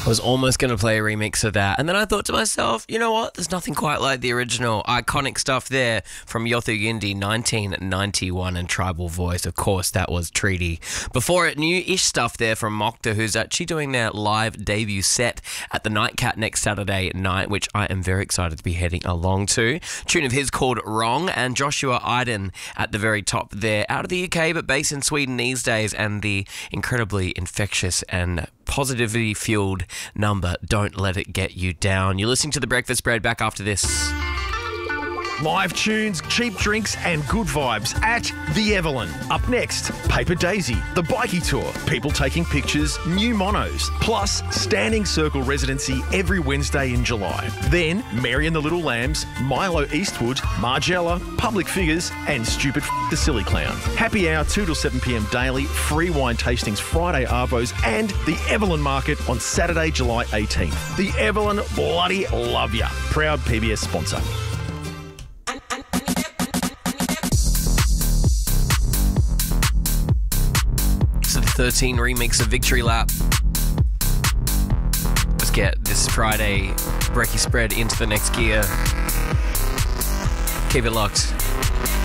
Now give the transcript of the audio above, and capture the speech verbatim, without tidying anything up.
I was almost going to play a remix of that. And then I thought to myself, you know what? There's nothing quite like the original iconic stuff there from Yothu Yindi, nineteen ninety-one, and Tribal Voice. Of course, that was Treaty. Before it, new-ish stuff there from Mokta, who's actually doing their live debut set at the Nightcat next Saturday night, which I am very excited to be heading along to. Tune of his called Wrong, and Joshua Iden at the very top there. Out of the U K, but based in Sweden these days, and the incredibly infectious and positivity-fueled number, Don't Let It Get You Down. You're listening to The Breakfast Spread. Back after this. Live tunes, cheap drinks and good vibes at The Evelyn. Up next, Paper Daisy, the Bikie Tour, people taking pictures, new monos, plus Standing Circle residency every Wednesday in July. Then, Mary and the Little Lambs, Milo Eastwood, Margella, Public Figures and Stupid F*** the Silly Clown. Happy hour two till seven p m daily, free wine tastings Friday arvos and The Evelyn Market on Saturday, July eighteenth. The Evelyn bloody love ya. Proud P B S sponsor. thirteen remix of Victory Lap. Let's get this Friday Brekkie Spread into the next gear. Keep it locked.